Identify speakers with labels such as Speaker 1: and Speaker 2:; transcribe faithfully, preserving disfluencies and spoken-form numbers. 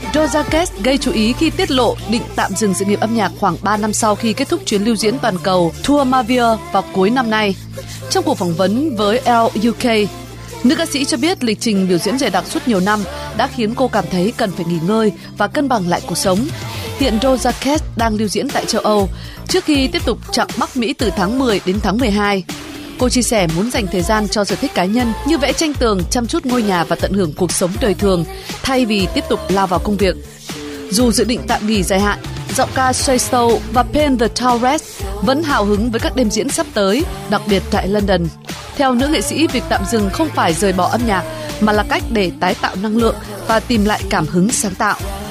Speaker 1: Doja Cat gây chú ý khi tiết lộ định tạm dừng sự nghiệp âm nhạc khoảng ba năm sau khi kết thúc chuyến lưu diễn toàn cầu Tour Mavier vào cuối năm nay. Trong cuộc phỏng vấn với Elle u ca, nữ ca sĩ cho biết lịch trình biểu diễn dày đặc suốt nhiều năm đã khiến cô cảm thấy cần phải nghỉ ngơi và cân bằng lại cuộc sống. Hiện Doja Cat đang lưu diễn tại châu Âu trước khi tiếp tục chặng Bắc Mỹ từ tháng mười đến tháng mười hai. Cô chia sẻ muốn dành thời gian cho sở thích cá nhân như vẽ tranh tường, chăm chút ngôi nhà và tận hưởng cuộc sống đời thường thay vì tiếp tục lao vào công việc. Dù dự định tạm nghỉ dài hạn, giọng ca Sway Soul và Paint the Town Red vẫn hào hứng với các đêm diễn sắp tới, đặc biệt tại London. Theo nữ nghệ sĩ, việc tạm dừng không phải rời bỏ âm nhạc mà là cách để tái tạo năng lượng và tìm lại cảm hứng sáng tạo.